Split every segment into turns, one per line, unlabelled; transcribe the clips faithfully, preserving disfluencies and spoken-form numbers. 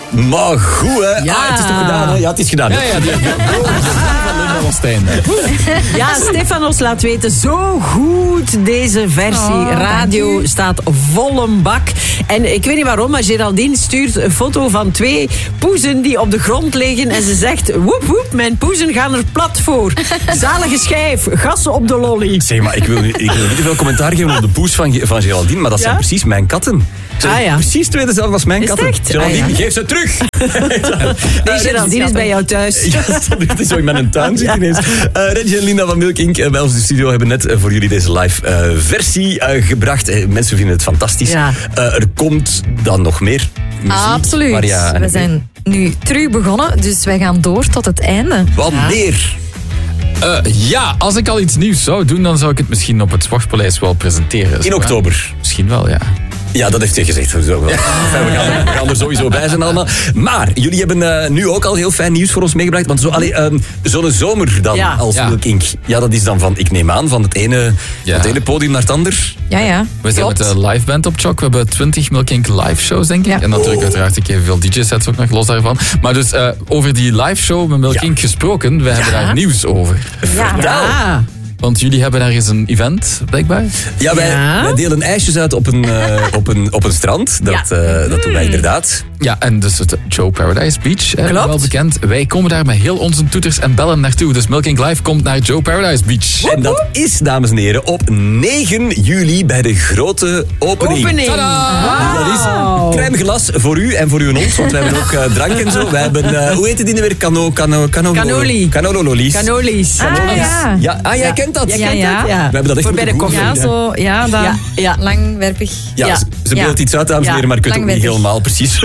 Maar goed, hè.
Ja.
Ah, het is toch gedaan, hè? Ja, het is gedaan.
Ja, ja, die, die, van Linda was Stijn.
Ja, Stefanos laat weten, zo goed deze versie.
Oh,
Radio
dank u.
staat vol een bak. En ik weet niet waarom, maar Geraldine stuurt een foto van twee poezen die op de grond liggen. En ze zegt, woep woep, mijn poezen gaan er plat voor. Zalige schijf, gas op de lolly.
Zeg maar, ik wil, ik wil niet te veel commentaar geven op de poes van, van Geraldine, maar dat zijn
Ja?
precies mijn katten. Ze zijn
Ah, ja.
precies twee dezelfde als mijn
Is het
katten.
echt?
Geraldine,
Ah, ja.
geef ze terug.
Nee, Geraldine is bij jou thuis.
Ja, het is zo in mijn tuin zit ineens. Uh, Reggie en Linda van Milk Incorporated bij ons in de studio hebben net uh, voor jullie deze live uh, versie uh, gebracht. Uh, mensen vinden het fantastisch.
Ja.
Uh, er komt dan nog meer muziek.
Absoluut.
Maria,
We zijn nu terug begonnen, dus wij gaan door tot het einde.
Wanneer?
Uh, ja, als ik al iets nieuws zou doen, dan zou ik het misschien op het Sportpaleis wel presenteren.
In oktober.
Misschien wel, ja.
Ja, dat heeft hij gezegd. Sowieso wel. Enfin, we, gaan, we gaan er sowieso bij zijn allemaal. Maar jullie hebben uh, nu ook al heel fijn nieuws voor ons meegebracht. Want zo, allee, um, zo'n zomer dan
Ja.
als
Ja.
Milk Inc. Ja, dat is dan van, ik neem aan, van het ene,
Ja.
het ene podium naar het ander.
Ja, ja.
We zijn
Klopt.
met de live band op Chok. We hebben twintig Milk Inc live shows, denk ik.
Ja.
En natuurlijk uiteraard een keer veel D J-sets ook nog los daarvan. Maar dus uh, over die live show met Milk
Ja.
Inc gesproken, we hebben daar nieuws over.
Ja.
Ja.
Want jullie hebben ergens een event, blijkbaar.
Ja, wij,
Ja.
wij delen ijsjes uit op een, uh, op een, op een strand. Dat,
Ja.
uh, dat doen wij inderdaad.
Ja, en dus het Joe Paradise Beach, hè,
Klopt.
wel bekend. Wij komen daar met heel onze toeters en bellen naartoe. Dus Milk Inc Live komt naar Joe Paradise Beach.
En dat is, dames en heren, op negen juli bij de grote opening.
Opening.
Tadaa!
Dat is crème glas voor u en voor uw hond, want wij hebben ook uh, drank en zo. Wij hebben, uh, hoe heet het die nu weer? Cano, cano, cano,
Cannoli.
Canololies.
Cannolies.
Ah, ja.
Ja, ah, jij kent dat?
Jij
Ja,
kent
ja.
dat? Ja.
We hebben dat echt
Voor bij de
moeten
koffie.
googlen.
Ja, zo, ja, dat
Ja, ja.
langwerpig.
Ja,
Ja.
ze, ze
Ja.
beeldt iets uit, dames en
Ja.
heren, maar ik weet ook niet
Langwerpig.
helemaal precies.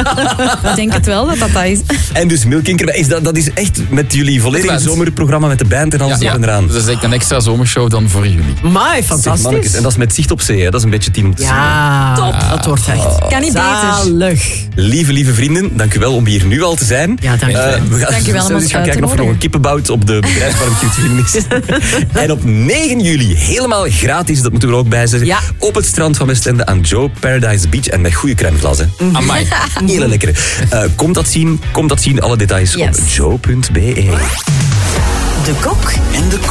Ik denk het wel dat dat, dat is.
En dus Milk Incorporated, is dat, dat is echt met jullie volledige
Met de band.
zomerprogramma met de band en alles
Ja,
erop
ja.
en eraan.
Dus dat is echt een extra zomershow dan voor jullie.
Amai,
Zeg,
fantastisch.
mannetjes, en dat is met zicht op zee, hè. Dat is een beetje tien om te zien.
Ja,
Top.
dat wordt echt
Kan niet beter.
zalig.
Lieve, lieve vrienden, dank u wel om hier nu al te zijn.
Ja, dank je.
Eh, we gaan,
Dank je wel om
zullen
ons
eens gaan
uit te
kijken of er nog een
nodigen.
kippenbout op de bedrijfsbarbecue te vinden is. En op negen juli, helemaal gratis, dat moeten we er ook bij zeggen,
Ja.
op het strand van Westende aan Joe Paradise Beach en met goede crèmeglas. Hè.
Amai.
Hele lekkere. Uh, kom dat zien, kom dat zien. Alle details
Yes.
op joe punt be.
De Kok en de